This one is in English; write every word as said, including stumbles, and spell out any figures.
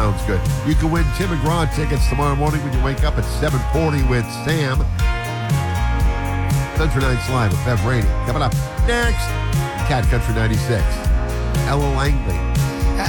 Sounds good. You can win Tim McGraw tickets tomorrow morning when you wake up at seven forty with Sam. Country Nights Live with Bev Rainey. Coming up next, Cat Country ninety-six. Ella Langley.